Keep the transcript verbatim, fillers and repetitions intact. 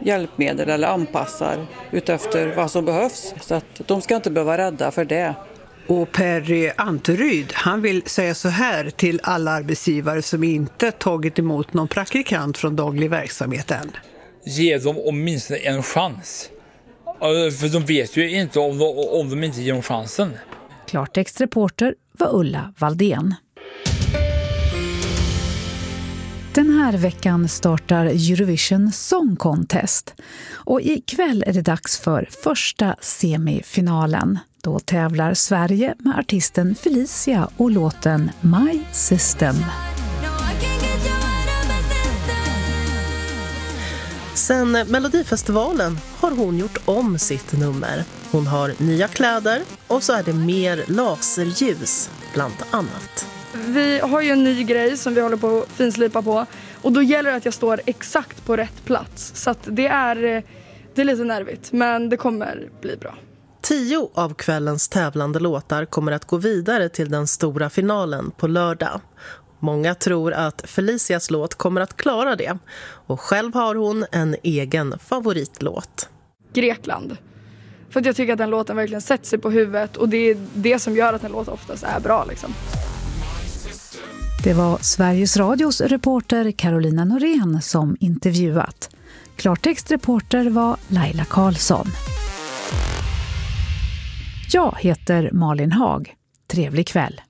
hjälpmedel eller anpassar utefter vad som behövs. Så att de ska inte behöva vara rädda för det. Och Per Anteryd, han vill säga så här till alla arbetsgivare som inte tagit emot någon praktikant från daglig verksamhet än. Ge dem åtminstone en chans. För de vet ju inte om de, om de inte ger dem chansen. Klartextreporter var Ulla Valdén. Den här veckan startar Eurovision Song Contest. Och ikväll är det dags för första semifinalen. Då tävlar Sverige med artisten Felicia och låten My System. Sen Melodifestivalen har hon gjort om sitt nummer. Hon har nya kläder och så är det mer laserljus bland annat. Vi har ju en ny grej som vi håller på att finslipa på. Och då gäller det att jag står exakt på rätt plats. Så att det är, det är lite nervigt, men det kommer bli bra. Tio av kvällens tävlande låtar kommer att gå vidare till den stora finalen på lördag. Många tror att Felicias låt kommer att klara det. Och själv har hon en egen favoritlåt. Grekland. För att jag tycker att den låten verkligen sätter sig på huvudet. Och det är det som gör att den låt oftast är bra liksom. Det var Sveriges Radios reporter Carolina Norén som intervjuat. Klartextreporter var Laila Karlsson. Jag heter Malin Hag. Trevlig kväll.